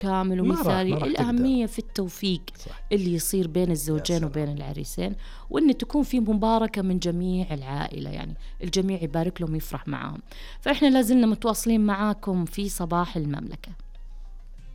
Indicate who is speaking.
Speaker 1: كامل ومثالي. الأهمية في التوفيق
Speaker 2: صح.
Speaker 1: اللي يصير بين الزوجين وبين العريسين، وإن تكون في مباركة من جميع العائلة، يعني الجميع يبارك لهم ويفرح معهم. فإحنا لازلنا متواصلين معاكم في صباح المملكة.